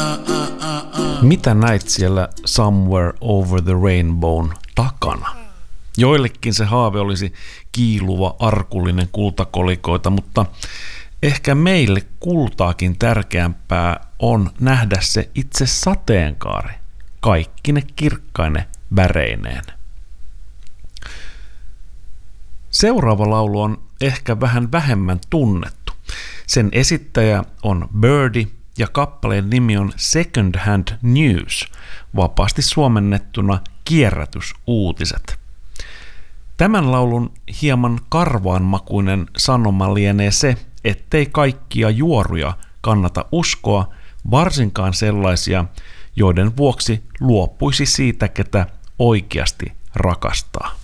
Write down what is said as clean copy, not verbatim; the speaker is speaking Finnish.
Mitä näit siellä Somewhere Over the Rainbown takana? Joillekin se haave olisi kiiluva, arkullinen kultakolikoita, mutta ehkä meille kultaakin tärkeämpää on nähdä se itse sateenkaari, kaikkine kirkkaine väreineen. Seuraava laulu on ehkä vähän vähemmän tunnettu. Sen esittäjä on Birdy ja kappaleen nimi on Second Hand News, vapaasti suomennettuna kierrätysuutiset. Tämän laulun hieman karvaanmakuinen sanoma lienee se, ettei kaikkia juoruja kannata uskoa, varsinkaan sellaisia, joiden vuoksi luopuisi siitä, ketä oikeasti rakastaa.